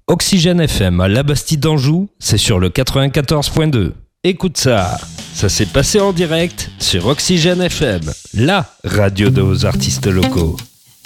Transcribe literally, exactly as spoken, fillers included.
Oxygène F M à La Bastide d'Anjou, c'est sur le quatre-vingt-quatorze point deux. Écoute ça, ça s'est passé en direct sur Oxygène F M, la radio de aux artistes locaux.